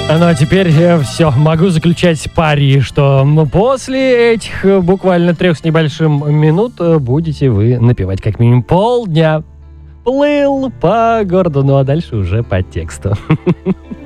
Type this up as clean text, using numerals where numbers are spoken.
Ну а теперь все, могу заключать пари, что после этих буквально 3 с небольшим минут будете вы напевать как минимум полдня. Плыл по городу, ну а дальше уже по тексту.